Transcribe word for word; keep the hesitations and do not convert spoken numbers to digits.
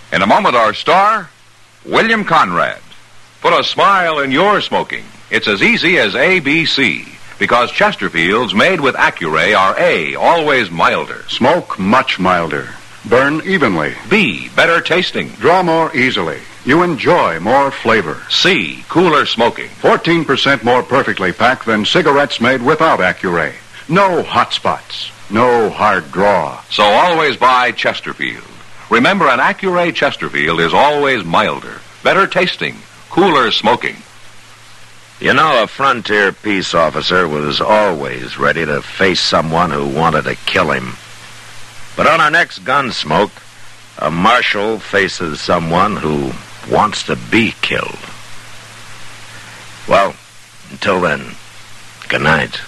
In a moment, our star, William Conrad. Put a smile in your smoking. It's as easy as A B C, because Chesterfields made with Accuray are A, always milder. Smoke much milder. Burn evenly. B, better tasting. Draw more easily. You enjoy more flavor. C, cooler smoking. fourteen percent more perfectly packed than cigarettes made without Accuray. No hot spots. No hard draw. So always buy Chesterfield. Remember, an Accuray Chesterfield is always milder, better tasting, cooler smoking. You know, a frontier peace officer was always ready to face someone who wanted to kill him. But on our next Gunsmoke, a marshal faces someone who wants to be killed. Well, until then, good night.